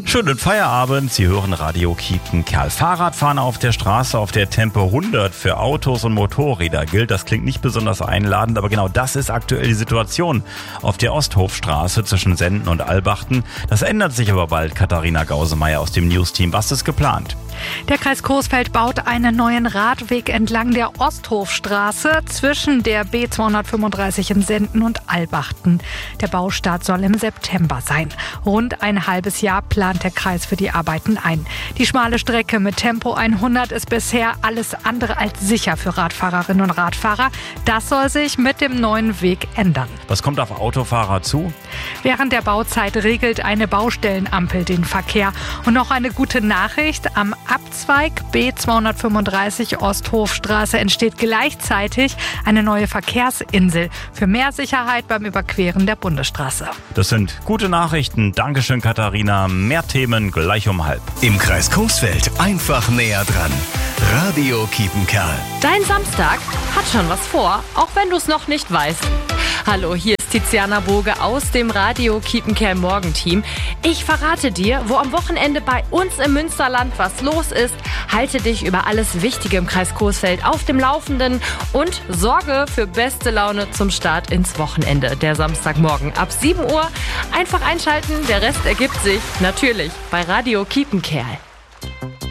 Schönen Feierabend, Sie hören Radio Kiepenkerl. Fahrradfahren auf der Straße auf der Tempo 100 für Autos und Motorräder gilt. Das klingt nicht besonders einladend, aber genau das ist aktuell die Situation auf der Osthofstraße zwischen Senden und Albachten. Das ändert sich aber bald. Katharina Gausemeyer aus dem News-Team. Was ist geplant? Der Kreis Coesfeld baut einen neuen Radweg entlang der Osthofstraße zwischen der B235 in Senden und Albachten. Der Baustart soll im September sein. Rund ein halbes Jahr plant der Kreis für die Arbeiten ein. Die schmale Strecke mit Tempo 100 ist bisher alles andere als sicher für Radfahrerinnen und Radfahrer. Das soll sich mit dem neuen Weg ändern. Was kommt auf Autofahrer zu? Während der Bauzeit regelt eine Baustellenampel den Verkehr. Und noch eine gute Nachricht: Am Abzweig B235 Osthofstraße entsteht gleichzeitig eine neue Verkehrsinsel für mehr Sicherheit beim Überqueren der Bundesstraße. Das sind gute Nachrichten. Dankeschön, Katharina. Mehr Themen gleich um 12:30. Im Kreis Coesfeld einfach näher dran. Radio Kiepenkerl. Dein Samstag hat schon was vor, auch wenn du es noch nicht weißt. Hallo, hier ist Tiziana Boge aus dem Radio Kiepenkerl Morgenteam. Ich verrate dir, wo am Wochenende bei uns im Münsterland was los ist. Halte dich über alles Wichtige im Kreis Coesfeld auf dem Laufenden und sorge für beste Laune zum Start ins Wochenende. Der Samstagmorgen ab 7 Uhr. Einfach einschalten, der Rest ergibt sich natürlich bei Radio Kiepenkerl.